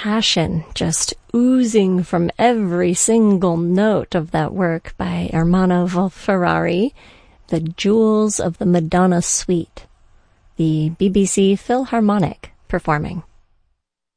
passion just oozing from every single note of that work by Ermanno Ferrari, The Jewels of the Madonna Suite, the BBC Philharmonic performing.